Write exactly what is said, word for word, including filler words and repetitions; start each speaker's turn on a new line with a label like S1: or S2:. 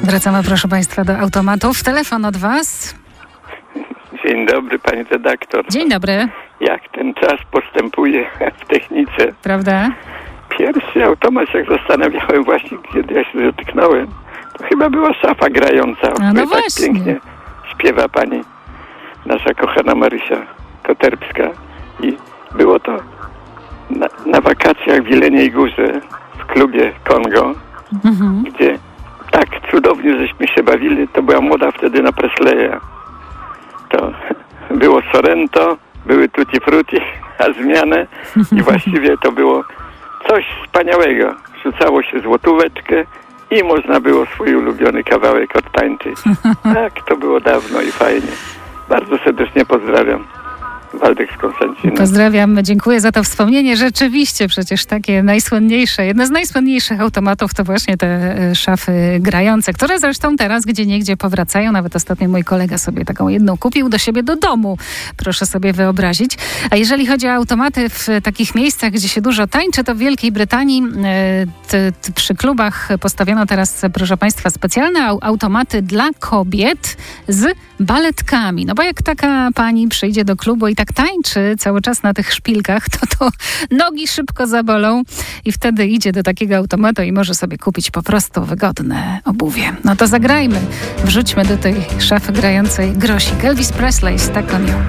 S1: Wracamy, proszę Państwa, do automatów. Telefon od Was.
S2: Dzień dobry, pani redaktor.
S1: Dzień dobry.
S2: Jak ten czas postępuje w technice.
S1: Prawda?
S2: Pierwszy automat, jak zastanawiałem właśnie, kiedy ja się dotknąłem, to chyba była szafa grająca.
S1: A no
S2: tak
S1: właśnie.
S2: Pięknie śpiewa pani, nasza kochana Marysia Koterbska. I było to na, na wakacjach w Jeleniej Górze, w klubie Kongo,
S1: Mhm.
S2: gdzie tak cudownie żeśmy się bawili. To była moda wtedy na Presleya. To było Sorrento, były Tutti Frutti, a zmianę i właściwie to było coś wspaniałego. Rzucało się złotóweczkę i można było swój ulubiony kawałek odtańczyć. Tak, to było dawno i fajnie. Bardzo serdecznie pozdrawiam. Waldek z Konstancina.
S1: Pozdrawiam, dziękuję za to wspomnienie. Rzeczywiście przecież takie najsłynniejsze, jedne z najsłynniejszych automatów to właśnie te e, szafy grające, które zresztą teraz gdzieniegdzie powracają. Nawet ostatnio mój kolega sobie taką jedną kupił do siebie do domu. Proszę sobie wyobrazić. A jeżeli chodzi o automaty w takich miejscach, gdzie się dużo tańczy, to w Wielkiej Brytanii e, t, t, przy klubach postawiono teraz, proszę Państwa, specjalne au- automaty dla kobiet z baletkami. No bo jak taka pani przyjdzie do klubu i tak tańczy cały czas na tych szpilkach, to to nogi szybko zabolą i wtedy idzie do takiego automatu i może sobie kupić po prostu wygodne obuwie. No to zagrajmy. Wrzućmy do tej szafy grającej grosik. Elvis Presley, Stuck on You.